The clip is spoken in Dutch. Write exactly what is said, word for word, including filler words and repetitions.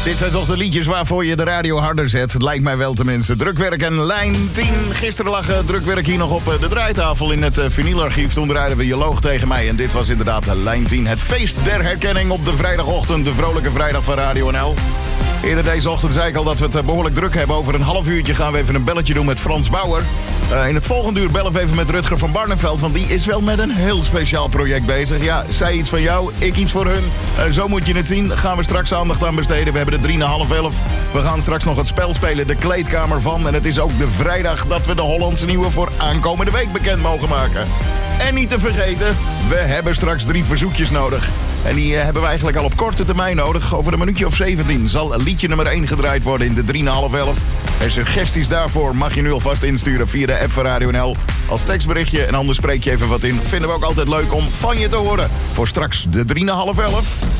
Dit zijn toch de liedjes waarvoor je de radio harder zet? Lijkt mij wel tenminste. Drukwerk en lijn tien. Gisteren lag uh, Drukwerk hier nog op uh, de draaitafel in het uh, vinylarchief. Toen draaiden we Je loog tegen mij. En dit was inderdaad uh, lijn tien. Het feest der herkenning op de vrijdagochtend. De vrolijke vrijdag van Radio N L. Eerder deze ochtend zei ik al dat we het uh, behoorlijk druk hebben. Over een half uurtje gaan we even een belletje doen met Frans Bauer. Uh, in het volgende uur bellen we even met Rutger van Barneveld. Want die is wel met een heel speciaal project bezig. Ja, zij iets van jou, ik iets voor hun. Uh, zo moet je het zien. Gaan we straks aandacht aan besteden. We hebben de drie na half elf. We gaan straks nog het spel spelen, de kleedkamer van. En het is ook de vrijdag dat we de Hollandse nieuwe voor aankomende week bekend mogen maken. En niet te vergeten, we hebben straks drie verzoekjes nodig. En die uh, hebben we eigenlijk al op korte termijn nodig. Over een minuutje of zeventien zal liedje nummer één gedraaid worden in de drie na half elf. En suggesties daarvoor mag je nu alvast insturen via de app van Radio N L. Als tekstberichtje en anders spreek je even wat in. Vinden we ook altijd leuk om van je te horen. Voor straks de drie na half elf.